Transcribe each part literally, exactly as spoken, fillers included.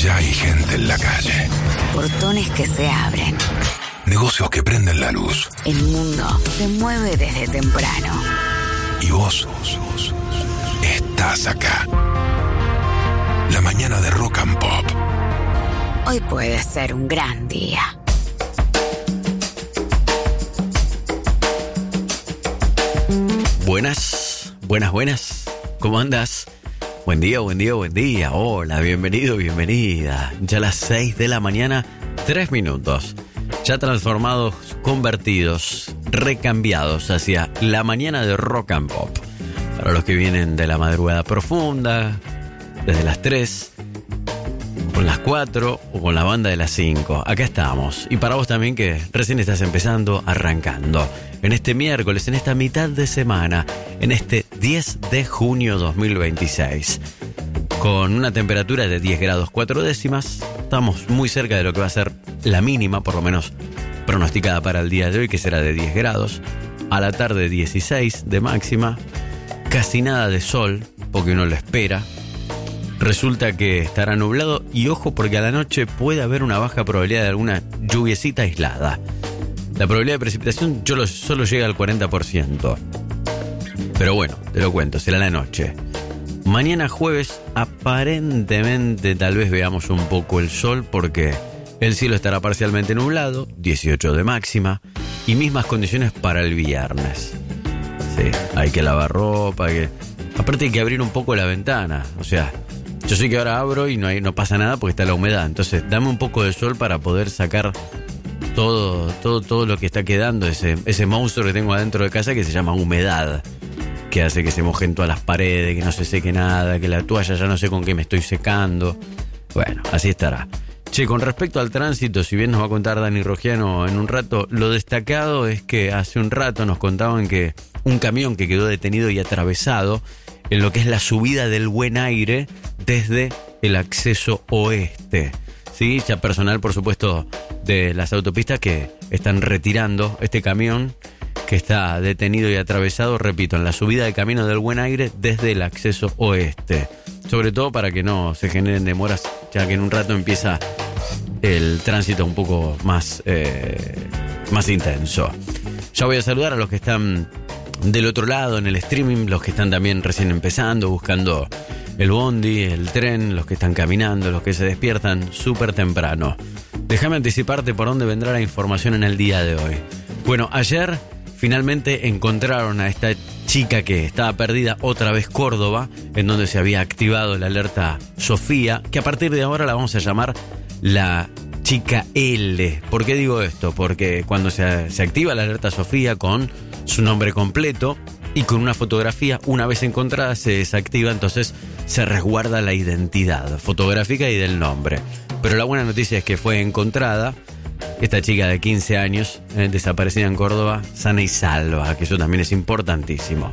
Ya hay gente en la calle. Portones que se abren. Negocios que prenden la luz. El mundo se mueve desde temprano. Y vos estás acá. La mañana de Rock and Pop. Hoy puede ser un gran día. Buenas, buenas, buenas. ¿Cómo andas? Buen día, buen día, buen día. Hola, bienvenido, bienvenida. Ya a las seis de la mañana, tres minutos. Ya transformados, convertidos, recambiados hacia la mañana de Rock and Pop. Para los que vienen de la madrugada profunda, desde las tres, con las cuatro o con la banda de las cinco. Acá estamos. Y para vos también que recién estás empezando, arrancando. En este miércoles, en esta mitad de semana, en este diez de junio dos mil veintiséis. Con una temperatura de diez grados cuatro décimas. Estamos muy cerca de lo que va a ser la mínima, por lo menos pronosticada para el día de hoy, que será de diez grados. A la tarde dieciséis de máxima. Casi nada de sol, porque uno lo espera. Resulta que estará nublado y ojo porque a la noche puede haber una baja probabilidad de alguna lluviecita aislada. La probabilidad de precipitación yo lo, solo llega al cuarenta por ciento. Pero bueno, te lo cuento, será la noche. Mañana jueves aparentemente tal vez veamos un poco el sol porque el cielo estará parcialmente nublado, dieciocho de máxima, y mismas condiciones para el viernes. Sí, hay que lavar ropa, hay que... aparte hay que abrir un poco la ventana, o sea... Yo sé que ahora abro y no, hay, no pasa nada porque está la humedad. Entonces, dame un poco de sol para poder sacar todo, todo, todo lo que está quedando, ese, ese monstruo que tengo adentro de casa que se llama humedad, que hace que se mojen todas las paredes, que no se seque nada, que la toalla ya no sé con qué me estoy secando. Bueno, así estará. Che, con respecto al tránsito, si bien nos va a contar Dani Rogiano en un rato, lo destacado es que hace un rato nos contaban que un camión que quedó detenido y atravesado en lo que es la subida del Buen Aire desde el acceso oeste. Sí, ya personal, por supuesto, de las autopistas que están retirando este camión que está detenido y atravesado, repito, en la subida de camino del Buen Aire desde el acceso oeste. Sobre todo para que no se generen demoras, ya que en un rato empieza el tránsito un poco más, eh, más intenso. Ya voy a saludar a los que están del otro lado en el streaming, los que están también recién empezando, buscando el bondi, el tren, los que están caminando, los que se despiertan súper temprano. Déjame anticiparte por dónde vendrá la información en el día de hoy. Bueno, ayer finalmente encontraron a esta chica que estaba perdida, otra vez Córdoba, en donde se había activado la alerta Sofía, que a partir de ahora la vamos a llamar la chica L. ¿Por qué digo esto? Porque cuando se, se activa la alerta Sofía con su nombre completo y con una fotografía, una vez encontrada se desactiva, entonces se resguarda la identidad fotográfica y del nombre. Pero la buena noticia es que fue encontrada esta chica de quince años, eh, desaparecida en Córdoba, sana y salva, que eso también es importantísimo.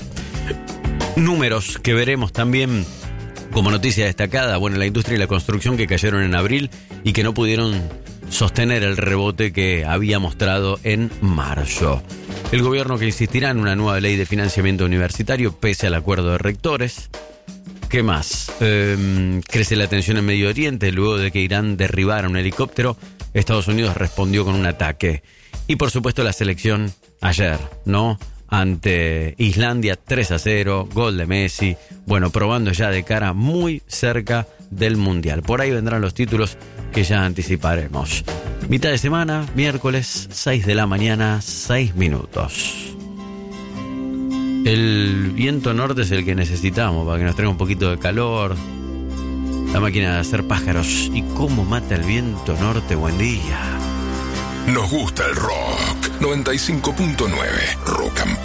Números que veremos también como noticia destacada, bueno, la industria y la construcción que cayeron en abril y que no pudieron sostener el rebote que había mostrado en marzo. El gobierno que insistirá en una nueva ley de financiamiento universitario pese al acuerdo de rectores. ¿Qué más? Eh, crece la tensión en Medio Oriente luego de que Irán derribara un helicóptero. Estados Unidos respondió con un ataque. Y por supuesto la selección ayer, ¿no? Ante Islandia tres a cero, gol de Messi. Bueno, probando ya de cara muy cerca del Mundial. Por ahí vendrán los títulos que ya anticiparemos. Mitad de semana, miércoles, seis de la mañana, seis minutos. El viento norte es el que necesitamos para que nos traiga un poquito de calor. La máquina de hacer pájaros. ¿Y cómo mata el viento norte? Buen día. Nos gusta el rock. noventa y cinco punto nueve Rock and